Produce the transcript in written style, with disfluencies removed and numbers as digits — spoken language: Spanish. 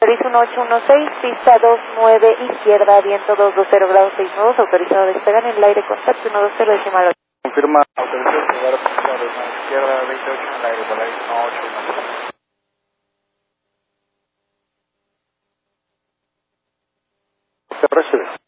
Feliz 1816, pista 29 izquierda, viento 220 grados 6 nudos, autorizado a despegar en el aire, contacto 120 decimal 8. Confirma, autorizado a despegar a pista 29 izquierda, 28 en el aire, por ahí 1816. Se recibe.